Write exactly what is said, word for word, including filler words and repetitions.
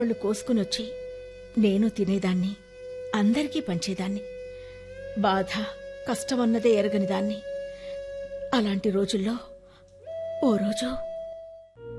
వాళ్ళు కోసుకునొచ్చి నేను తినేదాన్ని, అందరికీ పంచేదాన్ని. బాధ కష్టమన్నదే ఎరగని దాన్ని. అలాంటి రోజుల్లో ఓ రోజు